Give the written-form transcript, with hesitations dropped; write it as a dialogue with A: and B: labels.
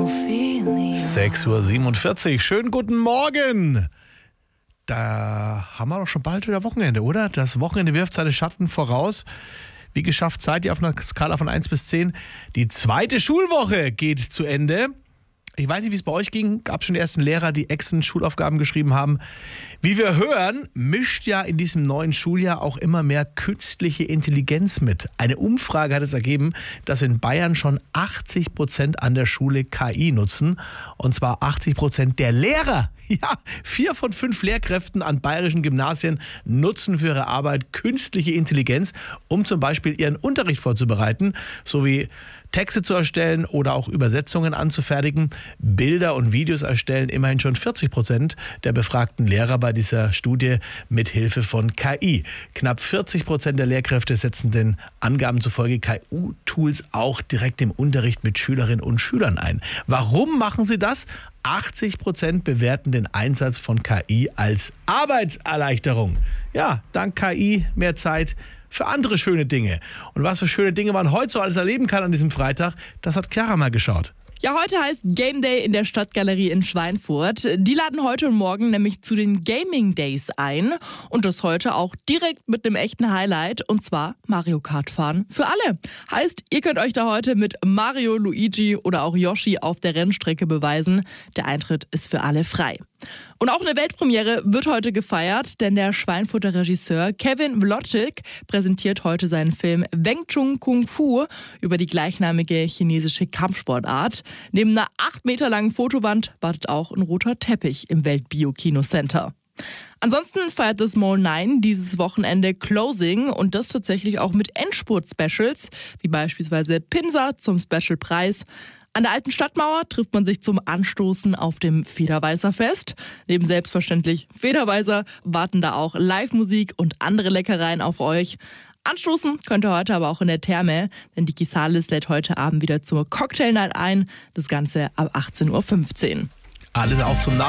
A: 6:47 Uhr. Schönen guten Morgen. Da haben wir doch schon bald wieder Wochenende, oder? Das Wochenende wirft seine Schatten voraus. Wie geschafft seid ihr auf einer Skala von 1 bis 10? Die zweite Schulwoche geht zu Ende. Ich weiß nicht, wie es bei euch ging. Gab es schon die ersten Lehrer, die Schulaufgaben geschrieben haben. Wie wir hören, mischt ja in diesem neuen Schuljahr auch immer mehr künstliche Intelligenz mit. Eine Umfrage hat es ergeben, dass in Bayern schon 80% an der Schule KI nutzen. Und zwar 80% der Lehrer. Ja, 4 von 5 Lehrkräften an bayerischen Gymnasien nutzen für ihre Arbeit künstliche Intelligenz, um zum Beispiel ihren Unterricht vorzubereiten, sowie Texte zu erstellen oder auch Übersetzungen anzufertigen. Bilder und Videos erstellen immerhin schon 40% der befragten Lehrer bei dieser Studie mit Hilfe von KI. Knapp 40% der Lehrkräfte setzen den Angaben zufolge KI-Tools auch direkt im Unterricht mit Schülerinnen und Schülern ein. Warum machen sie das? 80% bewerten den Einsatz von KI als Arbeitserleichterung. Ja, dank KI mehr Zeit für andere schöne Dinge. Und was für schöne Dinge man heute so alles erleben kann an diesem Freitag, das hat Chiara mal geschaut.
B: Ja, heute heißt Game Day in der Stadtgalerie in Schweinfurt. Die laden heute und morgen nämlich zu den Gaming Days ein. Und das heute auch direkt mit einem echten Highlight, und zwar Mario Kart fahren für alle. Heißt, ihr könnt euch da heute mit Mario, Luigi oder auch Yoshi auf der Rennstrecke beweisen. Der Eintritt ist für alle frei. Und auch eine Weltpremiere wird heute gefeiert, denn der Schweinfurter Regisseur Kevin Wloček präsentiert heute seinen Film Wing Chun Kung Fu über die gleichnamige chinesische Kampfsportart. Neben einer 8 Meter langen Fotowand wartet auch ein roter Teppich im Weltbio-Kino-Center. Ansonsten feiert das Mall 9 dieses Wochenende Closing und das tatsächlich auch mit Endspurt-Specials, wie beispielsweise Pinsa zum Specialpreis. An der alten Stadtmauer trifft man sich zum Anstoßen auf dem Federweißer-Fest. Neben selbstverständlich Federweißer warten da auch Live-Musik und andere Leckereien auf euch. Anstoßen könnt ihr heute aber auch in der Therme, denn die Gisalis lädt heute Abend wieder zur Cocktail Night ein. Das Ganze ab 18:15 Uhr.
A: Alles auch zum